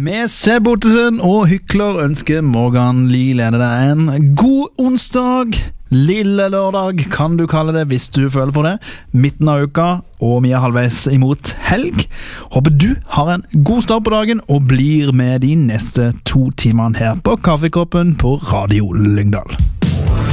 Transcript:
Med Seb Ottesen og Hykler ønsker Morgan Lielede deg en god onsdag. Lille lørdag kan du kalle det hvis du føler for det. Midten av uka, og vi er halvveis imot helg. Håper du har en god start på dagen og blir med de neste 2 timene her på Kaffekoppen på Radio Lyngdal.